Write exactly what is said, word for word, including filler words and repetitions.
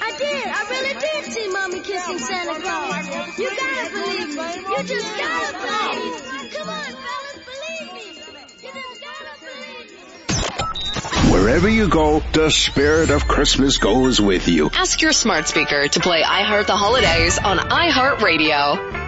I did. I really did see Mommy kissing Santa Claus. You gotta believe me. You just gotta believe me. Come on, fellas, believe me. You just gotta believe me. Wherever you go, the spirit of Christmas goes with you. Ask your smart speaker to play I Heart the Holidays on iHeartRadio.